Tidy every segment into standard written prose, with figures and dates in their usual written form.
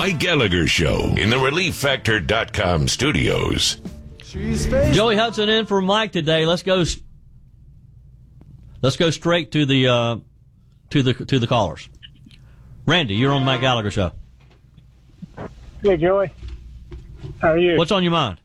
Mike Gallagher Show in the ReliefFactor.com studios. Joey Hudson in for Mike today. Let's go straight to the callers. Randy, you're on the Mike Gallagher Show. Hey, Joey. How are you? What's on your mind?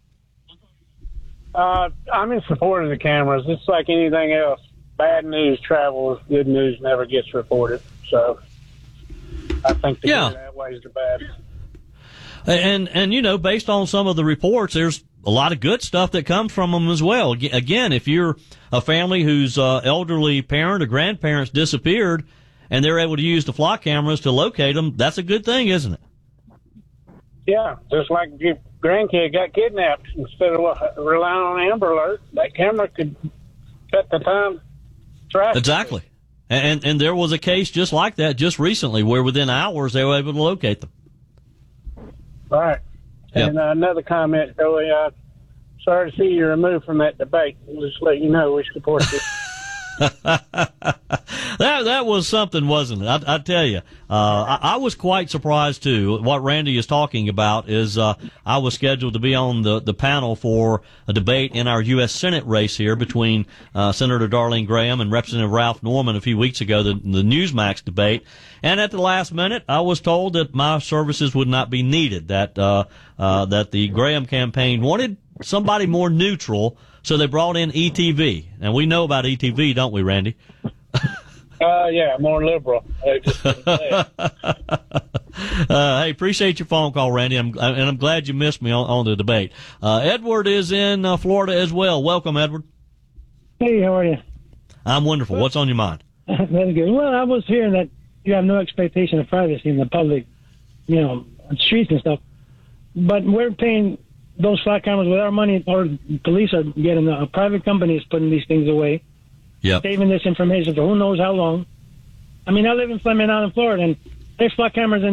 I'm in support of the cameras. It's like anything else. Bad news travels. Good news never gets reported. So I think the good outweighs the bad. And you know, based on some of the reports, there's a lot of good stuff that comes from them as well. Again, if you're a family whose elderly parent or grandparents disappeared and they're able to use the flock cameras to locate them, that's a good thing, isn't it? Yeah, just like your grandkid got kidnapped. Instead of relying on Amber Alert, that camera could cut the time track. Exactly. And there was a case just like that just recently where within hours they were able to locate them. All right. Yep. And another comment, Joey. Sorry to see you removed from that debate. Just let you know we support you. That was something, wasn't it? I tell you, I was quite surprised too. What Randy is talking about is I was scheduled to be on the panel for a debate in our U.S. Senate race here between Senator Darlene Graham and Representative Ralph Norman a few weeks ago, the Newsmax debate. And at the last minute, I was told that my services would not be needed. That the Graham campaign wanted somebody more neutral. So they brought in ETV. And we know about ETV, don't we, Randy? Yeah, more liberal. Hey, appreciate your phone call, Randy. I'm glad you missed me on the debate. Edward is in Florida as well. Welcome, Edward. Hey, how are you? I'm wonderful. What's on your mind? That's good. Well, I was hearing that you have no expectation of privacy in the public, streets and stuff. But we're paying those flock cameras with our money, or police are getting a private company is putting these things away, saving this information for who knows how long. I mean, I live in Fleming Island, Florida, and there's flock cameras in